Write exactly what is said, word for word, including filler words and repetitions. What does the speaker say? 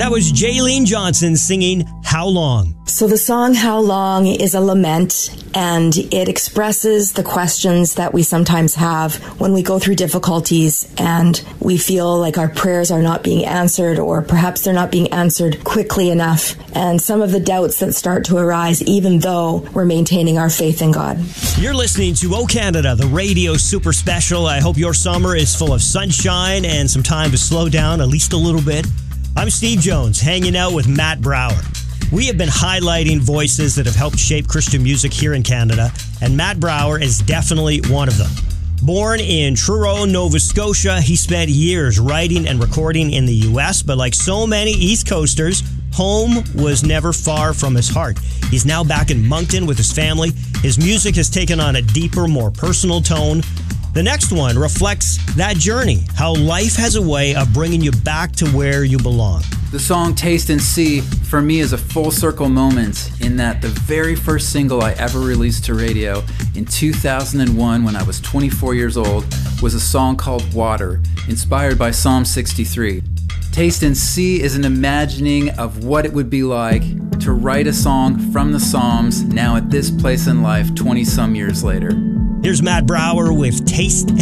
That was Jaylene Johnson singing How Long. So the song How Long is a lament, and it expresses the questions that we sometimes have when we go through difficulties and we feel like our prayers are not being answered, or perhaps they're not being answered quickly enough, and some of the doubts that start to arise even though we're maintaining our faith in God. You're listening to O Canada, the radio super special. I hope your summer is full of sunshine and some time to slow down at least a little bit. I'm Steve Jones, hanging out with Matt Brower. We have been highlighting voices that have helped shape Christian music here in Canada, and Matt Brower is definitely one of them. Born in Truro, Nova Scotia, he spent years writing and recording in the U S, but like so many East Coasters, home was never far from his heart. He's now back in Moncton with his family. His music has taken on a deeper, more personal tone. The next one reflects that journey, how life has a way of bringing you back to where you belong. The song Taste and See, for me, is a full circle moment in that the very first single I ever released to radio in two thousand one, when I was twenty-four years old, was a song called Water, inspired by Psalm sixty-three. Taste and See is an imagining of what it would be like to write a song from the Psalms now at this place in life twenty-some years later. Here's Matt Brower with Taste